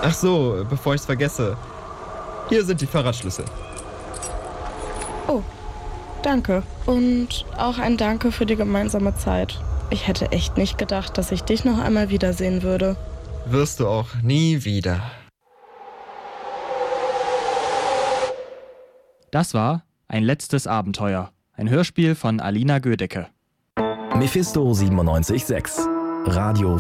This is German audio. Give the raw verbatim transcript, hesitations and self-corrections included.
Ach so, bevor ich's vergesse. Hier sind die Fahrradschlüssel. Oh, danke. Und auch ein Danke für die gemeinsame Zeit. Ich hätte echt nicht gedacht, dass ich dich noch einmal wiedersehen würde. Wirst du auch nie wieder. Das war Ein letztes Abenteuer. Ein Hörspiel von Alina Gödecke. Mephisto siebenundneunzig Komma sechs. Radio